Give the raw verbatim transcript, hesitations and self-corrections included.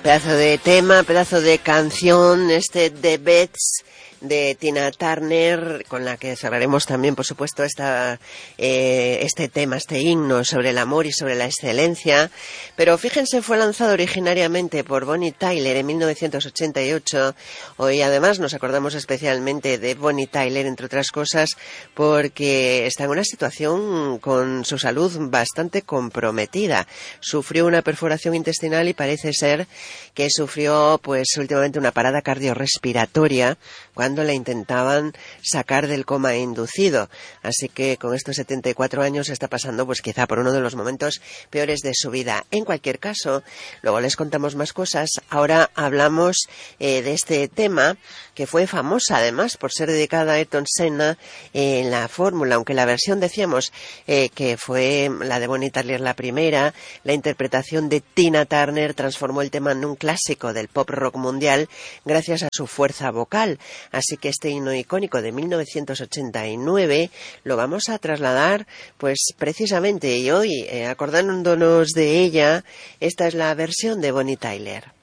Pedazo de tema, pedazo de canción, este The Bets de Tina Turner, con la que cerraremos también, por supuesto, esta, eh, este tema, este himno sobre el amor y sobre la excelencia. Pero fíjense, fue lanzado originariamente por Bonnie Tyler en mil novecientos ochenta y ocho. Hoy además nos acordamos especialmente de Bonnie Tyler, entre otras cosas, porque está en una situación con su salud bastante comprometida. Sufrió una perforación intestinal y parece ser que sufrió pues últimamente una parada cardiorrespiratoria cuando la intentaban sacar del coma inducido. Así que con estos setenta y cuatro años está pasando pues quizá por uno de los momentos peores de su vida. En cualquier caso, luego les contamos más cosas. Ahora hablamos eh, de este tema, que fue famosa además por ser dedicada a Ayrton Senna eh, en la fórmula, aunque la versión decíamos eh, que fue la de Bonnie Tyler la primera. La interpretación de Tina Turner transformó el tema en un clásico del pop rock mundial gracias a su fuerza vocal. Así que este himno icónico de mil novecientos ochenta y nueve lo vamos a trasladar pues precisamente y hoy, eh, acordándonos de ella, esta es la versión de Bonnie Tyler.